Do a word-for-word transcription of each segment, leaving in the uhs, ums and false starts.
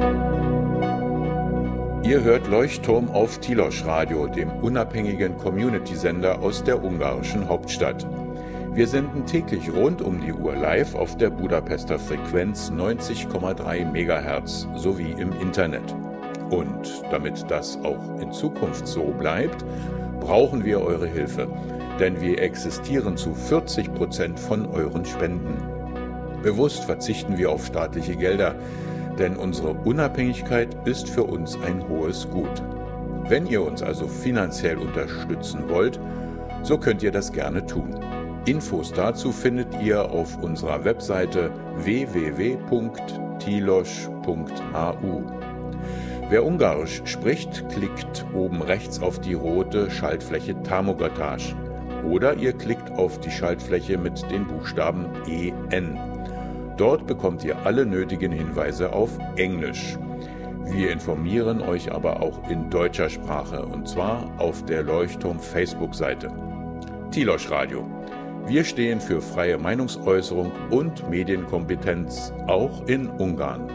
Ihr hört Leuchtturm auf Tilos Radio, dem unabhängigen Community-Sender aus der ungarischen Hauptstadt. Wir senden täglich rund um die Uhr live auf der Budapester Frequenz neunzig Komma drei Megahertz sowie im Internet. Und damit das auch in Zukunft so bleibt, brauchen wir eure Hilfe, denn wir existieren zu vierzig Prozent von euren Spenden. Bewusst verzichten wir auf staatliche Gelder, denn unsere Unabhängigkeit ist für uns ein hohes Gut. Wenn ihr uns also finanziell unterstützen wollt, so könnt ihr das gerne tun. Infos dazu findet ihr auf unserer Webseite w w w punkt tilos punkt h u. Wer Ungarisch spricht, klickt oben rechts auf die rote Schaltfläche Támogatás oder ihr klickt auf die Schaltfläche mit den Buchstaben E N. Dort bekommt ihr alle nötigen Hinweise auf Englisch. Wir informieren euch aber auch in deutscher Sprache, und zwar auf der Leuchtturm-Facebook-Seite. Tilos Radio. Wir stehen für freie Meinungsäußerung und Medienkompetenz, auch in Ungarn.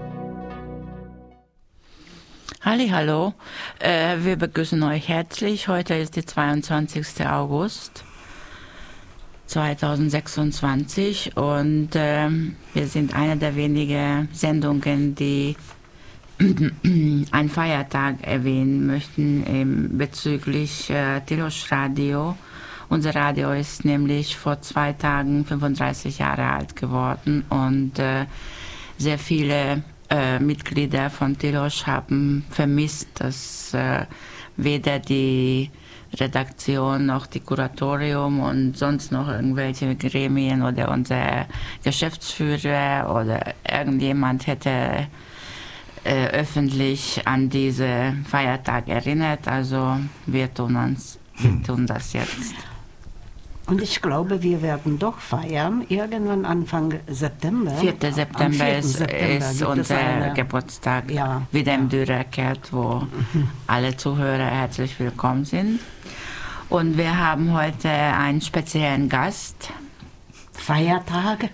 Hallihallo, äh, wir begrüßen euch herzlich. Heute ist der zweiundzwanzigster August zweitausendsechsundzwanzig und äh, wir sind eine der wenigen Sendungen, die einen Feiertag erwähnen möchten ähm, bezüglich äh, Tilos Radio. Unser Radio ist nämlich vor zwei Tagen fünfunddreißig Jahre alt geworden und äh, sehr viele äh, Mitglieder von Tilos haben vermisst, dass äh, weder die Redaktion noch die Kuratorium und sonst noch irgendwelche Gremien oder unser Geschäftsführer oder irgendjemand hätte äh, öffentlich an diesen Feiertag erinnert. Also wir tun, uns, wir tun das jetzt. Und ich glaube, wir werden doch feiern, irgendwann Anfang September. vierter September ist, September ist unser eine, Geburtstag, ja, wieder im ja. Dürerkert, wo mhm. alle Zuhörer herzlich willkommen sind. Und wir haben heute einen speziellen Gast. Feiertage.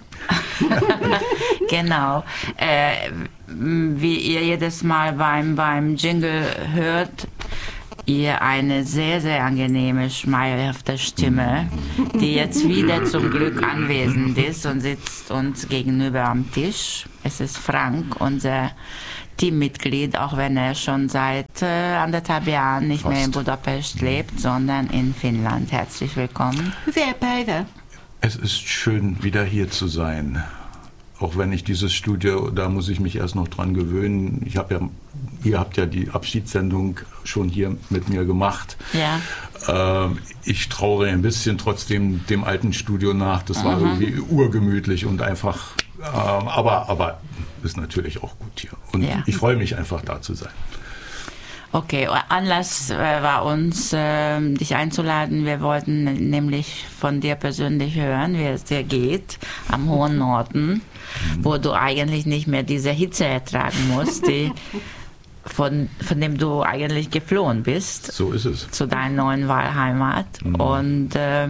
Genau. Äh, wie ihr jedes Mal beim, beim Jingle hört, ihr eine sehr, sehr angenehme, schmeichelhafte Stimme, die jetzt wieder zum Glück anwesend ist und sitzt uns gegenüber am Tisch. Es ist Frank, unser Teammitglied, auch wenn er schon seit äh, anderthalb Jahren nicht Fast. mehr in Budapest lebt, sondern in Finnland. Herzlich willkommen. Wer beide? Es ist schön, wieder hier zu sein. Auch wenn ich dieses Studio, da muss ich mich erst noch dran gewöhnen. Ich habe ja, ihr habt ja die Abschiedssendung schon hier mit mir gemacht. Ja. Äh, ich trauere ein bisschen trotzdem dem alten Studio nach. Das war mhm. irgendwie urgemütlich und einfach, äh, aber, aber ist natürlich auch gut hier. Und ja. ich freue mich einfach, da zu sein. Okay, Anlass äh, war uns, äh, dich einzuladen. Wir wollten nämlich von dir persönlich hören, wie es dir geht am hohen Norden, mhm. wo du eigentlich nicht mehr diese Hitze ertragen musst, die, von, von dem du eigentlich geflohen bist. So ist es. Zu deiner neuen Wahlheimat. Mhm. Und äh,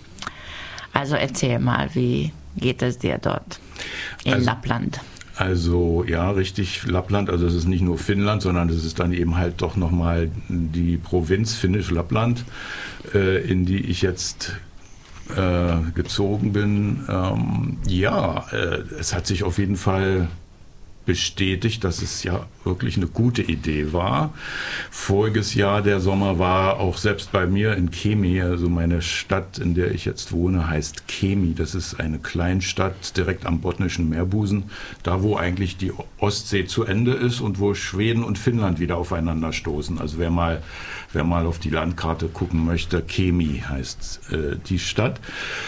also erzähl mal, wie geht es dir dort in also, Lappland? Also ja, richtig, Lappland, also es ist nicht nur Finnland, sondern es ist dann eben halt doch nochmal die Provinz Finnisch-Lappland, äh, in die ich jetzt äh, gezogen bin. Ähm, ja, äh, es hat sich auf jeden Fall bestätigt, dass es ja wirklich eine gute Idee war. Voriges Jahr, der Sommer, war auch selbst bei mir in Kemi, also meine Stadt, in der ich jetzt wohne, heißt Kemi. Das ist eine Kleinstadt direkt am botnischen Meerbusen, da wo eigentlich die Ostsee zu Ende ist und wo Schweden und Finnland wieder aufeinander stoßen. Also wer mal, wer mal auf die Landkarte gucken möchte, Kemi heißt äh, die Stadt.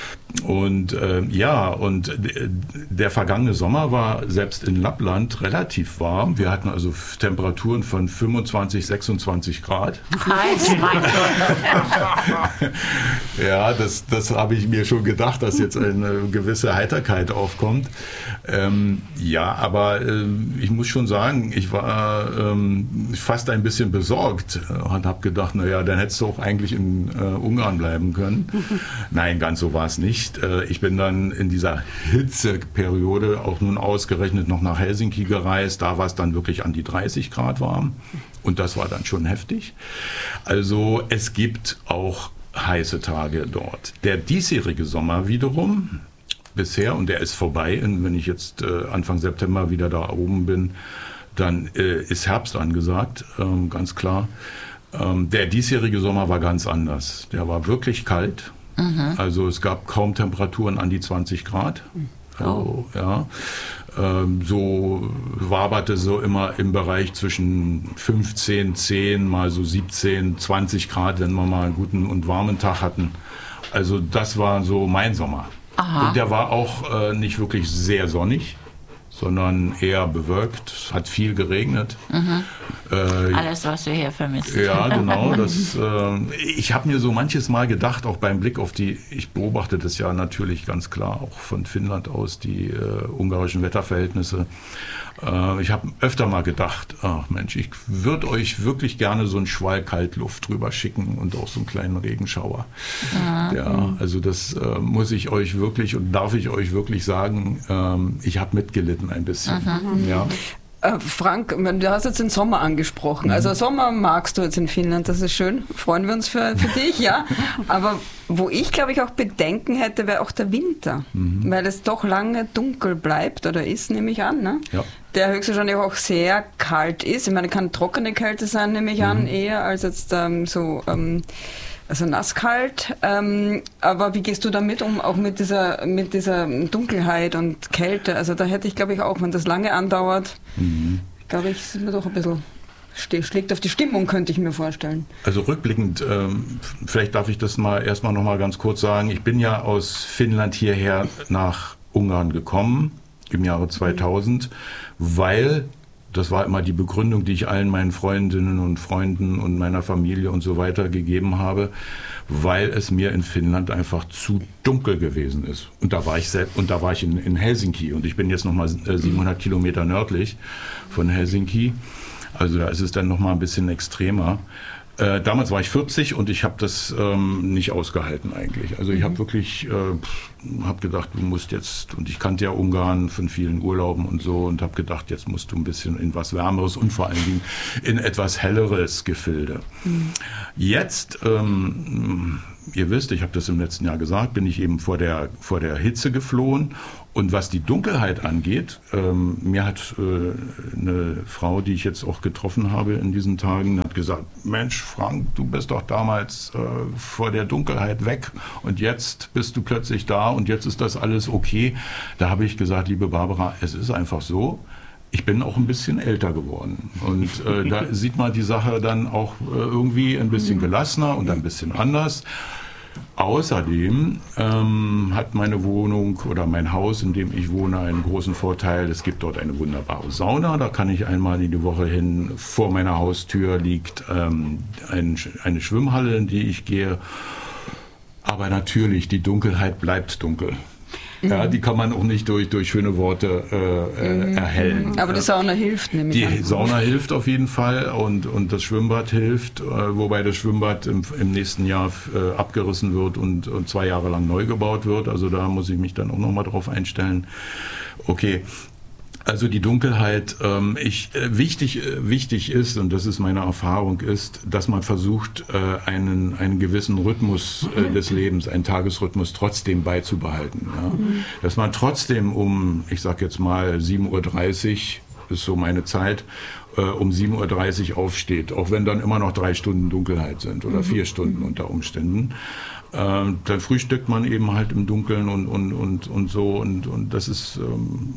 Und äh, ja, und der vergangene Sommer war selbst in Lappland relativ warm. Wir hatten also Temperaturen von fünfundzwanzig, sechsundzwanzig Grad. Heiß, mein Gott. Ja, das, das habe ich mir schon gedacht, dass jetzt eine gewisse Heiterkeit aufkommt. Ähm, ja, aber äh, ich muss schon sagen, ich war ähm, fast ein bisschen besorgt und habe gedacht, naja, dann hättest du auch eigentlich in äh, Ungarn bleiben können. Nein, ganz so war es nicht. Äh, ich bin dann in dieser Hitzeperiode auch nun ausgerechnet noch nach Helsinki gereist. Da war es dann wirklich an die dreißig Grad warm und das war dann schon heftig. Also es gibt auch heiße Tage dort. Der diesjährige Sommer wiederum, bisher, und der ist vorbei, und wenn ich jetzt äh, Anfang September wieder da oben bin, dann äh, ist Herbst angesagt, ähm, ganz klar. Ähm, der diesjährige Sommer war ganz anders. Der war wirklich kalt. Mhm. Also es gab kaum Temperaturen an die zwanzig Grad. Also, oh. ja, ähm, so waberte so immer im Bereich zwischen fünfzehn, zehn, mal so siebzehn, zwanzig Grad, wenn wir mal einen guten und warmen Tag hatten. Also das war so mein Sommer. Aha. Und der war auch äh, nicht wirklich sehr sonnig, sondern eher bewölkt. Es hat viel geregnet. Mhm. Äh, Alles, was wir hier vermissen. Ja, genau. Das, äh, ich habe mir so manches Mal gedacht, auch beim Blick auf die, ich beobachte das ja natürlich ganz klar auch von Finnland aus, die äh, ungarischen Wetterverhältnisse. Äh, ich habe öfter mal gedacht, ach Mensch, ich würde euch wirklich gerne so einen Schwall Kaltluft drüber schicken und auch so einen kleinen Regenschauer. Mhm. Ja, also das äh, muss ich euch wirklich und darf ich euch wirklich sagen, ähm, ich habe mitgelitten ein bisschen. Mhm. Ja. Äh, Frank, du hast jetzt den Sommer angesprochen. Mhm. Also Sommer magst du jetzt in Finnland, das ist schön. Freuen wir uns für, für dich, ja. Aber wo ich, glaube ich, auch Bedenken hätte, wäre auch der Winter. Mhm. Weil es doch lange dunkel bleibt oder ist, nehme ich an. Ne? Ja. Der höchstwahrscheinlich auch sehr kalt ist. Ich meine, kann trockene Kälte sein, nehme ich mhm. an, eher als jetzt ähm, so... Ähm, Also nasskalt, ähm, aber wie gehst du damit um, auch mit dieser, mit dieser Dunkelheit und Kälte? Also da hätte ich, glaube ich, auch, wenn das lange andauert, mhm. glaube ich, ist mir doch ein bisschen, schlägt auf die Stimmung, könnte ich mir vorstellen. Also rückblickend, ähm, vielleicht darf ich das mal erstmal noch mal ganz kurz sagen. Ich bin ja aus Finnland hierher nach Ungarn gekommen im Jahre zweitausend, mhm. weil... Das war immer die Begründung, die ich allen meinen Freundinnen und Freunden und meiner Familie und so weiter gegeben habe, weil es mir in Finnland einfach zu dunkel gewesen ist. Und da war ich selbst, und da war ich in, in Helsinki und ich bin jetzt nochmal siebenhundert Kilometer nördlich von Helsinki. Also da ist es dann nochmal ein bisschen extremer. Äh, damals war ich vierzig und ich habe das ähm, nicht ausgehalten eigentlich. Also ich habe wirklich äh, hab gedacht, du musst jetzt, und ich kannte ja Ungarn von vielen Urlauben und so, und habe gedacht, jetzt musst du ein bisschen in was Wärmeres und vor allen Dingen in etwas helleres Gefilde. Mhm. Jetzt, ähm, ihr wisst, ich habe das im letzten Jahr gesagt, bin ich eben vor der, vor der Hitze geflohen. Und was die Dunkelheit angeht, ähm, mir hat äh, eine Frau, die ich jetzt auch getroffen habe in diesen Tagen, hat gesagt, Mensch Frank, du bist doch damals äh, vor der Dunkelheit weg und jetzt bist du plötzlich da und jetzt ist das alles okay. Da habe ich gesagt, liebe Barbara, es ist einfach so, ich bin auch ein bisschen älter geworden und äh, da sieht man die Sache dann auch äh, irgendwie ein bisschen gelassener und ein bisschen anders. Außerdem ähm, hat meine Wohnung oder mein Haus, in dem ich wohne, einen großen Vorteil. Es gibt dort eine wunderbare Sauna. Da kann ich einmal in die Woche hin. Vor meiner Haustür liegt ähm, ein, eine Schwimmhalle, in die ich gehe. Aber natürlich, die Dunkelheit bleibt dunkel. Ja, die kann man auch nicht durch, durch schöne Worte äh, äh, erhellen. Aber die Sauna hilft nämlich. Die an. Sauna hilft auf jeden Fall und, und das Schwimmbad hilft, äh, wobei das Schwimmbad im, im nächsten Jahr äh, abgerissen wird und, und zwei Jahre lang neu gebaut wird. Also da muss ich mich dann auch nochmal drauf einstellen. Okay. Also die Dunkelheit, ähm, ich, äh, wichtig, äh, wichtig ist, und das ist meine Erfahrung, ist, dass man versucht, äh, einen, einen gewissen Rhythmus äh, des Lebens, einen Tagesrhythmus trotzdem beizubehalten. Ja? Mhm. Dass man trotzdem um, ich sag jetzt mal sieben Uhr dreißig, ist so meine Zeit, äh, um sieben Uhr dreißig aufsteht, auch wenn dann immer noch drei Stunden Dunkelheit sind oder mhm. vier Stunden unter Umständen. Äh, dann frühstückt man eben halt im Dunkeln und, und, und, und so und, und das ist... Ähm,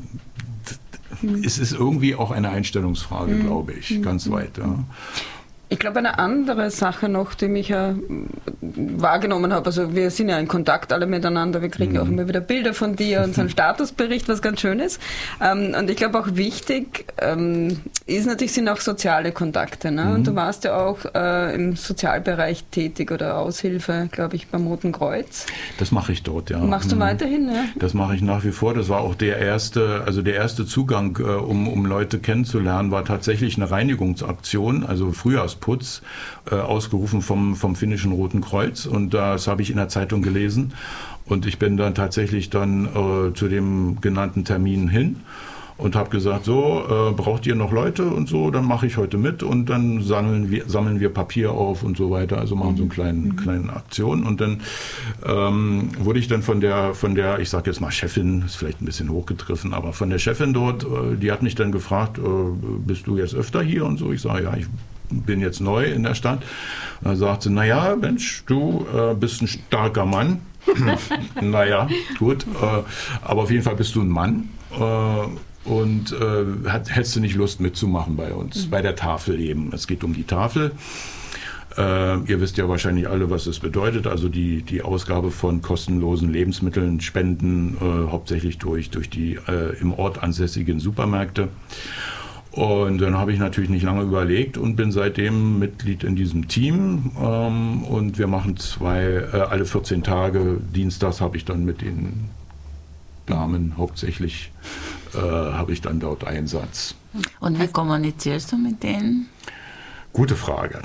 Es ist irgendwie auch eine Einstellungsfrage, glaube ich, ganz weit. Ja. Ich glaube, eine andere Sache noch, die mich ja wahrgenommen habe, also wir sind ja in Kontakt alle miteinander, wir kriegen mhm. auch immer wieder Bilder von dir und so einen Statusbericht, was ganz schön ist. Und ich glaube auch wichtig, ist natürlich, sind auch soziale Kontakte. Ne? Mhm. Und du warst ja auch äh, im Sozialbereich tätig oder Aushilfe, glaube ich, beim Roten Kreuz. Das mache ich dort, ja. Machst du mhm. weiterhin, ja? Das mache ich nach wie vor. Das war auch der erste, also der erste Zugang, äh, um, um Leute kennenzulernen, war tatsächlich eine Reinigungsaktion, also Frühjahrsputz, äh, ausgerufen vom, vom finnischen Roten Kreuz. Und das habe ich in der Zeitung gelesen. Und ich bin dann tatsächlich dann äh, zu dem genannten Termin hin. Und habe gesagt, so, äh, braucht ihr noch Leute und so, dann mache ich heute mit und dann sammeln wir, sammeln wir Papier auf und so weiter, also machen so eine kleine, mhm. kleine Aktion und dann ähm, wurde ich dann von der, von der, ich sage jetzt mal Chefin, ist vielleicht ein bisschen hochgegriffen, aber von der Chefin dort, äh, die hat mich dann gefragt, äh, bist du jetzt öfter hier und so, ich sage, ja, ich bin jetzt neu in der Stadt. Und dann sagt sie, naja, Mensch, du äh, bist ein starker Mann. Naja, gut, äh, aber auf jeden Fall bist du ein Mann. Äh, Und äh, hat, hättest du nicht Lust mitzumachen bei uns, mhm. bei der Tafel eben. Es geht um die Tafel. Äh, ihr wisst ja wahrscheinlich alle, was es bedeutet. Also die, die Ausgabe von kostenlosen Lebensmitteln, Spenden, äh, hauptsächlich durch, durch die äh, im Ort ansässigen Supermärkte. Und dann habe ich natürlich nicht lange überlegt und bin seitdem Mitglied in diesem Team. Ähm, und wir machen zwei, äh, alle vierzehn Tage, dienstags habe ich dann mit den Damen hauptsächlich äh, habe ich dann dort Einsatz. Und wie kommunizierst du mit denen? Gute Frage.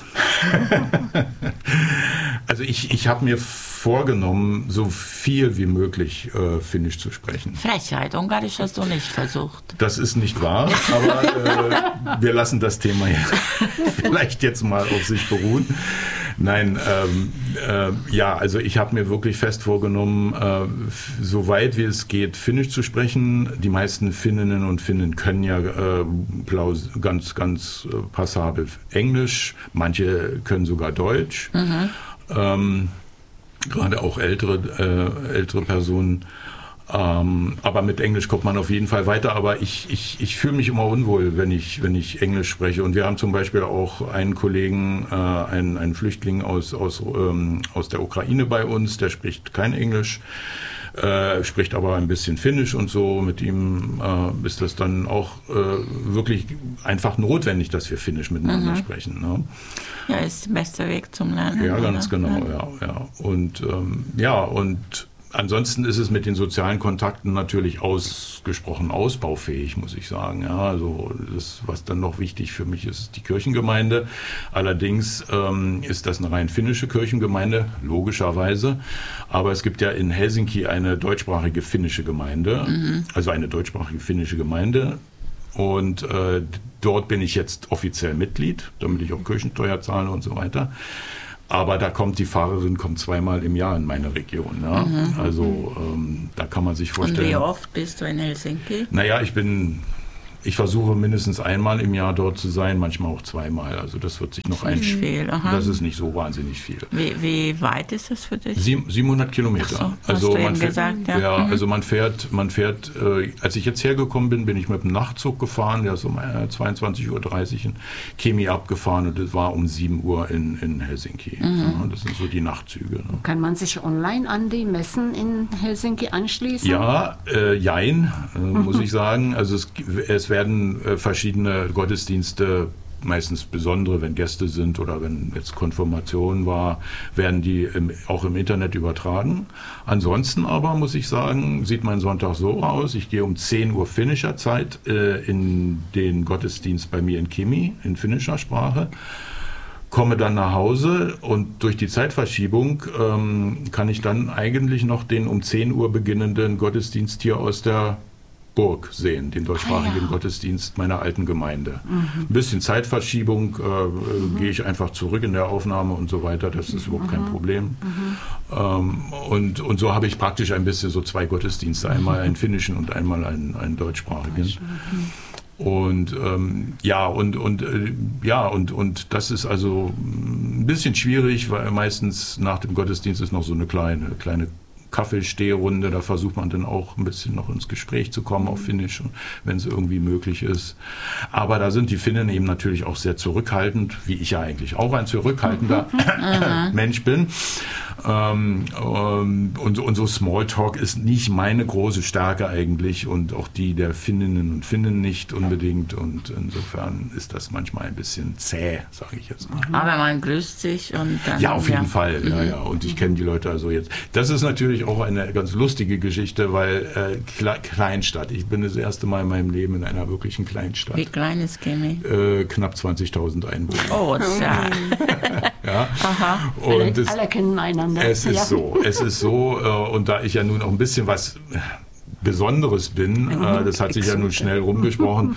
Also ich, ich habe mir vorgenommen, so viel wie möglich äh, Finnisch zu sprechen. Frechheit, Ungarisch hast du nicht versucht. Das ist nicht wahr, aber äh, wir lassen das Thema vielleicht jetzt mal auf sich beruhen. Nein, ähm, äh, ja, also ich habe mir wirklich fest vorgenommen, äh, so weit wie es geht, Finnisch zu sprechen. Die meisten Finninnen und Finnen können ja äh, ganz, ganz äh, passabel Englisch. Manche können sogar Deutsch. Mhm. Ähm, gerade auch ältere, äh, ältere Personen. Ähm, aber mit Englisch kommt man auf jeden Fall weiter. Aber ich, ich, ich fühle mich immer unwohl, wenn ich, wenn ich Englisch spreche. Und wir haben zum Beispiel auch einen Kollegen, äh, einen, einen Flüchtling aus, aus, ähm, aus der Ukraine bei uns, der spricht kein Englisch, äh, spricht aber ein bisschen Finnisch und so. Mit ihm äh, ist das dann auch äh, wirklich einfach notwendig, dass wir Finnisch miteinander mhm. sprechen. Ne? Ja, ist der beste Weg zum Lernen. Ja, ganz oder? genau, ja. ja. Und ähm, ja, und ansonsten ist es mit den sozialen Kontakten natürlich ausgesprochen ausbaufähig, muss ich sagen. Ja, also das, was dann noch wichtig für mich ist, ist die Kirchengemeinde. Allerdings ähm, ist das eine rein finnische Kirchengemeinde, logischerweise. Aber es gibt ja in Helsinki eine deutschsprachige finnische Gemeinde, mhm. also eine deutschsprachige finnische Gemeinde. Und äh, dort bin ich jetzt offiziell Mitglied, damit ich auch Kirchensteuer zahle und so weiter. Aber da kommt die Pfarrerin kommt zweimal im Jahr in meine Region. Ja? Mhm. Also ähm, da kann man sich vorstellen. Und wie oft bist du in Helsinki? Naja, ich bin, ich versuche mindestens einmal im Jahr dort zu sein, manchmal auch zweimal. Also das wird sich noch einspielen. Das ist nicht so wahnsinnig viel. Wie, wie weit ist das für dich? Sieb, siebenhundert Kilometer. So, also hast du man eben fährt, gesagt, ja. ja Mhm. also man fährt, man fährt. Äh, als ich jetzt hergekommen bin, bin ich mit dem Nachtzug gefahren. Der ist um äh, zweiundzwanzig Uhr dreißig in Kemi abgefahren und es war um sieben Uhr in, in Helsinki. Mhm. Ja, das sind so die Nachtzüge. Ne? Kann man sich online an die Messen in Helsinki anschließen? Ja, äh, jein, äh, muss ich sagen. Also es, es werden äh, verschiedene Gottesdienste, meistens besondere, wenn Gäste sind oder wenn jetzt Konfirmation war, werden die im, auch im Internet übertragen. Ansonsten aber, muss ich sagen, sieht mein Sonntag so aus, ich gehe um zehn Uhr finnischer Zeit äh, in den Gottesdienst bei mir in Kemi, in finnischer Sprache, komme dann nach Hause und durch die Zeitverschiebung ähm, kann ich dann eigentlich noch den um zehn Uhr beginnenden Gottesdienst hier aus der Burg sehen, den deutschsprachigen ah, ja. Gottesdienst meiner alten Gemeinde. Mhm. Ein bisschen Zeitverschiebung, äh, mhm. gehe ich einfach zurück in der Aufnahme und so weiter, das ist mhm. überhaupt kein Problem. Mhm. Ähm, und, und so habe ich praktisch ein bisschen so zwei Gottesdienste, einmal einen finnischen und einmal einen, einen deutschsprachigen. Mhm. Und ähm, ja, und, und, äh, ja und, und das ist also ein bisschen schwierig, weil meistens nach dem Gottesdienst ist noch so eine kleine, kleine Kaffeestehrunde, da versucht man dann auch ein bisschen noch ins Gespräch zu kommen auf Finnisch, wenn es irgendwie möglich ist. Aber da sind die Finnen eben natürlich auch sehr zurückhaltend, wie ich ja eigentlich auch ein zurückhaltender mhm. Mensch bin. Ähm, ähm, und, und so Smalltalk ist nicht meine große Stärke eigentlich und auch die der Finninnen und Finnen nicht unbedingt. Und insofern ist das manchmal ein bisschen zäh, sage ich jetzt mal. Aber man grüßt sich und dann... Ja, auf jeden ja. Fall. Ja, ja. Und ich kenne die Leute also jetzt. Das ist natürlich auch eine ganz lustige Geschichte, weil äh, Kle- Kleinstadt. Ich bin das erste Mal in meinem Leben in einer wirklichen Kleinstadt. Wie klein ist Chemie? Äh, knapp zwanzigtausend Einwohner. Oh, ja. Ja. Aha. Und alle, es, alle kennen einander. es ist ja. so, es ist so, äh, und da ich ja nun auch ein bisschen was Besonderes bin, äh, das hat sich ja nun schnell rumgesprochen,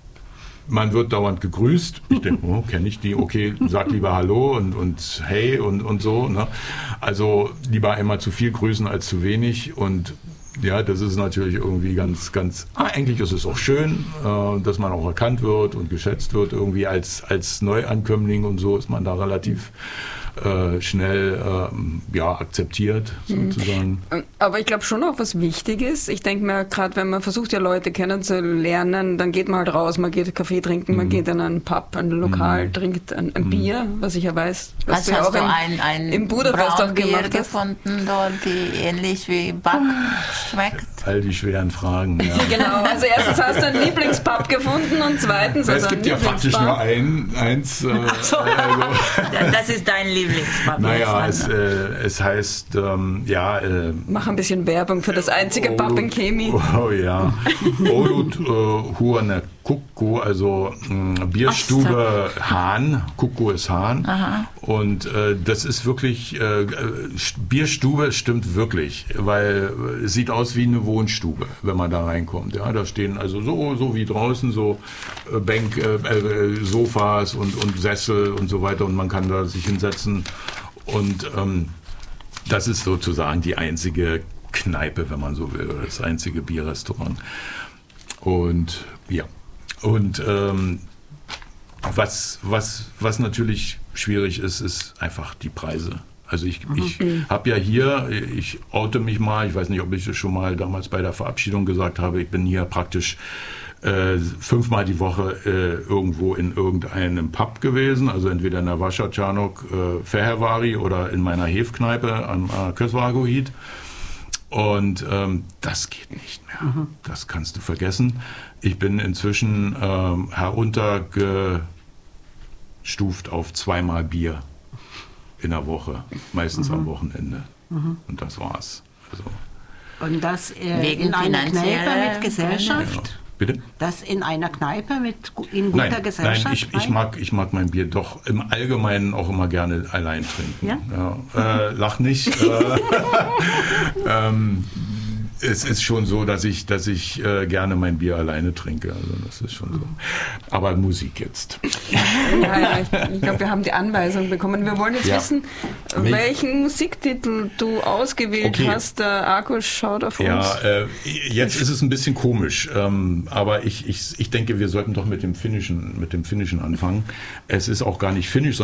man wird dauernd gegrüßt. Ich denke, oh, kenne ich die? Okay, sag lieber Hallo und, und Hey und, und so. Ne? Also lieber einmal zu viel grüßen als zu wenig. Und ja, das ist natürlich irgendwie ganz, ganz, ah, eigentlich ist es auch schön, äh, dass man auch erkannt wird und geschätzt wird. Irgendwie als, als Neuankömmling und so ist man da relativ äh, schnell äh, ja, akzeptiert sozusagen. Aber ich glaube schon auch, was wichtig ist. Ich denke mir, gerade wenn man versucht, ja Leute kennenzulernen, dann geht man halt raus, man geht Kaffee trinken, man geht in einen Pub, ein Lokal, trinkt ein, ein Bier, was ich ja weiß, was Was du ja hast auch du im, ein, ein im Budapest auch Braunbier gemacht hast. gefunden dort, die ähnlich wie Back schmeckt? All die schweren Fragen. Ja. Genau, also erstens hast du einen Lieblingspub gefunden und zweitens Es also gibt einen ja faktisch nur Lieblingsbar. ein, eins. Äh, So. also, Das ist dein Lieblingsback. naja, es, äh, es heißt, ähm, ja. Äh, Mach ein bisschen Werbung für das einzige Pub in Chemie. Oh ja. Olut äh, Huone Kukko, also äh, Bierstube Hahn. Kukko ist Hahn. Aha. Und äh, das ist wirklich, äh, Bierstube stimmt wirklich, weil es sieht aus wie eine Wohnstube, wenn man da reinkommt. Ja, da stehen also so, so wie draußen so äh, Bänk, äh, äh, Sofas und, und Sessel und so weiter und man kann da sich hinsetzen. Und ähm, das ist sozusagen die einzige Kneipe, wenn man so will, oder das einzige Bierrestaurant. Und ja, und ähm, was, was, was natürlich schwierig ist, ist einfach die Preise. Also ich, ich habe ja hier, ich oute mich mal, ich weiß nicht, ob ich das schon mal damals bei der Verabschiedung gesagt habe, ich bin hier praktisch äh, fünfmal die Woche äh, irgendwo in irgendeinem Pub gewesen, also entweder in der Wascha Czarnok äh, Fehervari oder in meiner Hefkneipe am äh, Kösvargohid. Und ähm, das geht nicht mehr. Mhm. Das kannst du vergessen. Ich bin inzwischen ähm, heruntergestuft auf zweimal Bier in der Woche, meistens mhm. am Wochenende. Mhm. Und das war's. Also, und das äh, Wegen in einer finanzieller Kneipe mit Gesellschaft? genau. Bitte? Das in einer Kneipe mit in guter Nein, Gesellschaft? nein, ich, ich, mag, ich mag mein Bier doch im Allgemeinen auch immer gerne allein trinken. Ja? Ja, äh, lach nicht. äh, ähm, es ist schon so, dass ich, dass ich äh, gerne mein Bier alleine trinke. Also das ist schon so. Aber Musik jetzt. Ja, ja, ich, ich glaube, wir haben die Anweisung bekommen. Wir wollen jetzt Ja. wissen, welchen Musiktitel du ausgewählt Okay. hast. Der Akku schaut auf uns. Ja, äh, jetzt ist es ein bisschen komisch, ähm, aber ich, ich, ich denke, wir sollten doch mit dem Finnischen, mit dem Finnischen anfangen. Es ist auch gar nicht finnisch,